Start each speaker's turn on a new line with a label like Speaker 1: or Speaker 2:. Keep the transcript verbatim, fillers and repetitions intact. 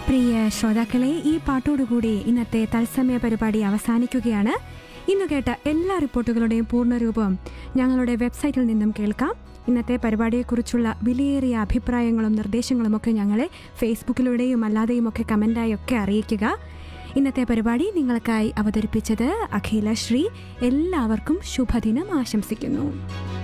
Speaker 1: പ്രിയ ശ്രോതാക്കളെ, ഈ പാട്ടോടുകൂടി ഇന്നത്തെ തത്സമയ പരിപാടി അവസാനിക്കുകയാണ്. ഇന്ന് കേട്ട എല്ലാ റിപ്പോർട്ടുകളുടെയും പൂർണ്ണരൂപം ഞങ്ങളുടെ വെബ്സൈറ്റിൽ നിന്നും കേൾക്കാം. ഇന്നത്തെ പരിപാടിയെക്കുറിച്ചുള്ള വിലയേറിയ അഭിപ്രായങ്ങളും നിർദ്ദേശങ്ങളുമൊക്കെ ഞങ്ങളെ ഫേസ്ബുക്കിലൂടെയും അല്ലാതെയും ഒക്കെ കമൻ്റായി ഒക്കെ അറിയിക്കുക. ഇന്നത്തെ പരിപാടി നിങ്ങൾക്കായി അവതരിപ്പിച്ചത് അഖില ശ്രീ. എല്ലാവർക്കും ശുഭദിനം ആശംസിക്കുന്നു.